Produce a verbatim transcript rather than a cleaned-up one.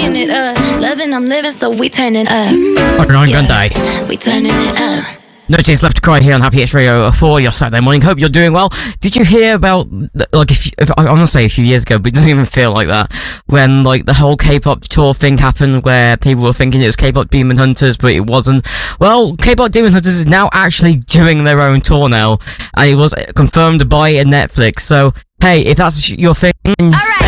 Picking it up, loving, I'm living, so we turning up. Like an yeah. Day. We turning it up. No Tears Left to Cry here on Happy Hits Radio for your Saturday morning. Hope you're doing well. Did you hear about, like, if, if I want to say a few years ago, but it doesn't even feel like that, when, like, the whole K-pop tour thing happened where people were thinking it was K-pop Demon Hunters, but it wasn't. Well, K-pop Demon Hunters is now actually doing their own tour now, and it was confirmed by Netflix. So, hey, if that's your thing... All right.